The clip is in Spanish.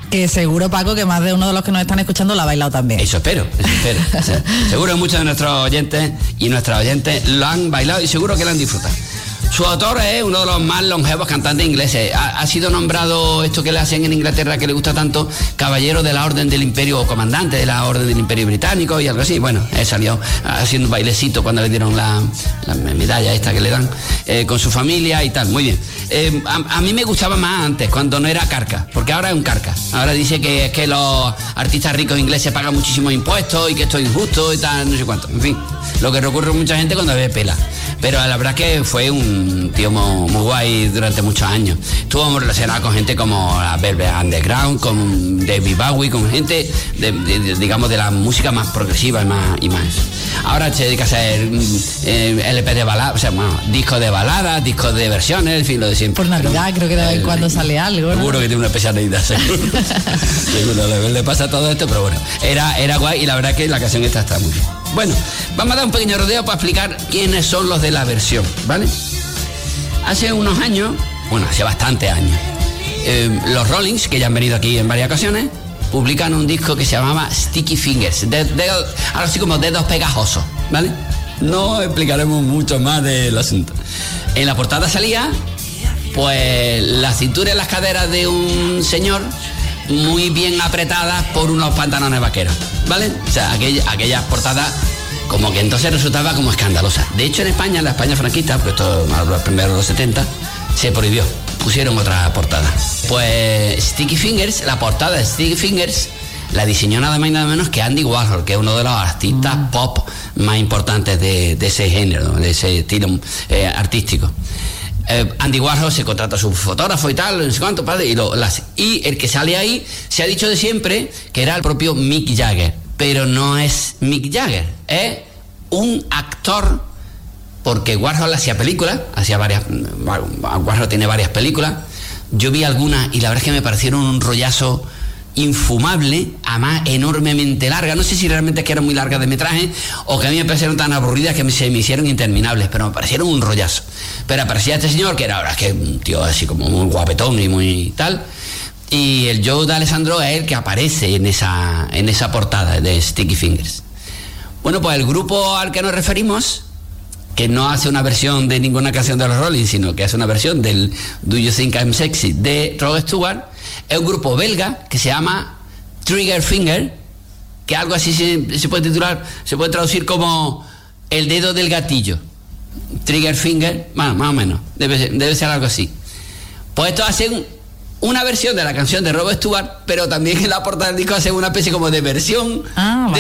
Que seguro, Paco, que más de uno de los que nos están escuchando la ha bailado también. Eso espero. O sea, seguro que muchos de nuestros oyentes y nuestras oyentes lo han bailado y seguro que lo han disfrutado. Su autor es uno de los más longevos cantantes ingleses. Ha sido nombrado, esto que le hacen en Inglaterra, que le gusta tanto, caballero de la Orden del Imperio, o comandante de la Orden del Imperio Británico y algo así. Bueno, él salió haciendo un bailecito cuando le dieron la medalla esta que le dan, con su familia y tal. Muy bien. A mí me gustaba más antes, cuando no era carca, porque ahora es un carca. Ahora dice que es que los artistas ricos ingleses pagan muchísimos impuestos y que esto es injusto y tal, no sé cuánto. En fin, lo que recurre a mucha gente cuando ve pela. Pero la verdad que fue un tío muy guay durante muchos años. Estuvo relacionado con gente como la Velvet Underground, con David Bowie, con gente digamos de la música más progresiva y más. Ahora se dedica a hacer LP de baladas, o sea, bueno, discos de baladas, discos de versiones, en fin, lo de siempre. Por Navidad creo que de vez en cuando sale algo, ¿no? Seguro que tiene una especialidad, seguro. Seguro, le pasa todo esto, pero bueno, era guay y la verdad que la canción esta está muy bien. Bueno, vamos a dar un pequeño rodeo para explicar quiénes son los de la versión, ¿vale? Hace unos años, bueno, hace bastantes años, los Rollings, que ya han venido aquí en varias ocasiones, publican un disco que se llamaba Sticky Fingers, algo así como dedos pegajosos, ¿vale? No explicaremos mucho más del asunto. En la portada salía, pues, la cintura y las caderas de un señor muy bien apretadas por unos pantalones vaqueros, ¿vale? O sea, aquellas portadas como que entonces resultaba como escandalosa. De hecho, en España, en la España franquista, pues esto primero de los 70, se prohibió. Pusieron otra portada. Pues Sticky Fingers, la portada de Sticky Fingers, la diseñó nada más y nada menos que Andy Warhol, que es uno de los artistas pop más importantes de ese género, de ese estilo artístico. Andy Warhol se contrata a su fotógrafo y tal, no sé cuánto, padre, y el que sale ahí se ha dicho de siempre que era el propio Mick Jagger, pero no es Mick Jagger, es un actor, porque Warhol hacía películas, Warhol tiene varias películas, yo vi algunas y la verdad es que me parecieron un rollazo infumable, además enormemente larga. No sé si realmente es que eran muy largas de metraje o que a mí me parecieron tan aburridas que se me hicieron interminables, pero me parecieron un rollazo. Pero aparecía este señor que era ahora que un tío así como muy guapetón y muy tal, y el Joe D'Alessandro es el que aparece en esa portada de Sticky Fingers. Bueno, pues el grupo al que nos referimos, que no hace una versión de ninguna canción de los Rolling, sino que hace una versión del Do You Think I'm Sexy de Rod Stewart, es un grupo belga que se llama Trigger Finger, que algo así se puede titular, se puede traducir como el dedo del gatillo. Trigger Finger, bueno, más o menos, debe ser algo así. Pues esto hacen una versión de la canción de Rod Stewart, pero también en la portada del disco hacen una especie como de versión